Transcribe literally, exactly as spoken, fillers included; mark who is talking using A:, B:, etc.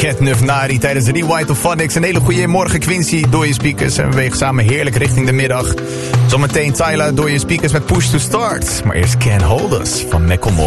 A: Cat Nufnari tijdens Rewind of Phonics. Een hele goede morgen Quincy door je speakers. En we bewegen samen heerlijk richting de middag. Zometeen Tyler door je speakers met Push to Start. Maar eerst Can't Hold Us van Macklemore.